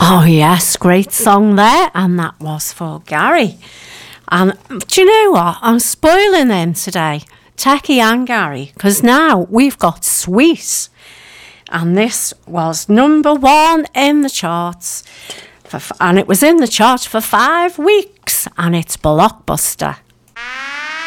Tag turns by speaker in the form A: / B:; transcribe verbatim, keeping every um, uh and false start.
A: Oh, yes, great song there. And that was for Gary. And do you know what? I'm spoiling them today, Techie and Gary, because now we've got Sweet. And this was number one in the charts. For, and it was in the charts for five weeks. And it's Blockbuster.